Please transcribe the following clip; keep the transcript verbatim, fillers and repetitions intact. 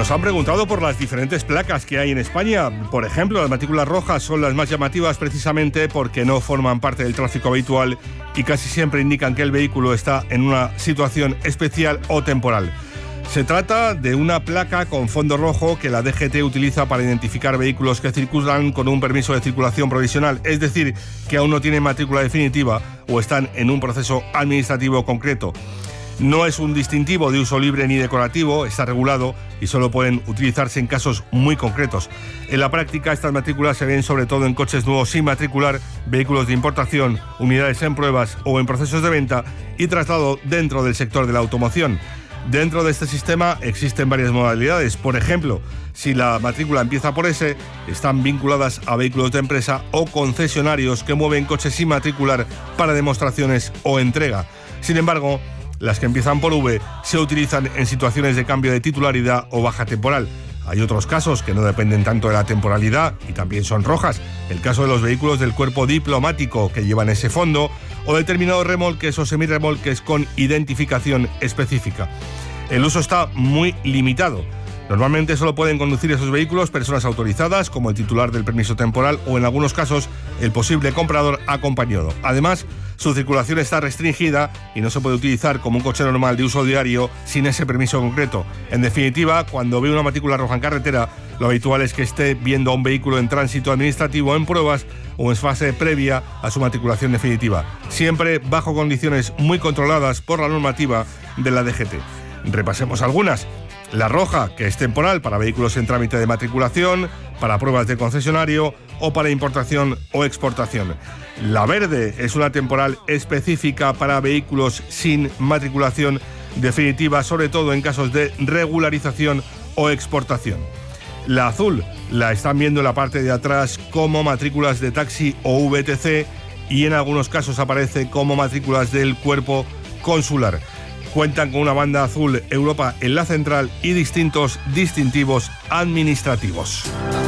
Nos han preguntado por las diferentes placas que hay en España. Por ejemplo, las matrículas rojas son las más llamativas precisamente porque no forman parte del tráfico habitual y casi siempre indican que el vehículo está en una situación especial o temporal. Se trata de una placa con fondo rojo que la D G T utiliza para identificar vehículos que circulan con un permiso de circulación provisional, es decir, que aún no tienen matrícula definitiva o están en un proceso administrativo concreto. No es un distintivo de uso libre ni decorativo, está regulado y solo pueden utilizarse en casos muy concretos. En la práctica, estas matrículas se ven sobre todo en coches nuevos sin matricular, vehículos de importación, unidades en pruebas o en procesos de venta y traslado dentro del sector de la automoción. Dentro de este sistema existen varias modalidades. Por ejemplo, si la matrícula empieza por S, están vinculadas a vehículos de empresa o concesionarios que mueven coches sin matricular para demostraciones o entrega. Sin embargo, las que empiezan por V se utilizan en situaciones de cambio de titularidad o baja temporal. Hay otros casos que no dependen tanto de la temporalidad y también son rojas. El caso de los vehículos del cuerpo diplomático que llevan ese fondo o determinados remolques o semirremolques con identificación específica. El uso está muy limitado. Normalmente solo pueden conducir esos vehículos personas autorizadas, como el titular del permiso temporal o, en algunos casos, el posible comprador acompañado. Además, su circulación está restringida y no se puede utilizar como un coche normal de uso diario sin ese permiso concreto. En definitiva, cuando ve una matrícula roja en carretera, lo habitual es que esté viendo a un vehículo en tránsito administrativo en pruebas o en fase previa a su matriculación definitiva, siempre bajo condiciones muy controladas por la normativa de la D G T. Repasemos algunas. La roja, que es temporal para vehículos en trámite de matriculación, para pruebas de concesionario o para importación o exportación. La verde es una temporal específica para vehículos sin matriculación definitiva, sobre todo en casos de regularización o exportación. La azul la están viendo en la parte de atrás como matrículas de taxi o V T C y en algunos casos aparece como matrículas del cuerpo consular. Cuentan con una banda azul Europa en la central y distintos distintivos administrativos.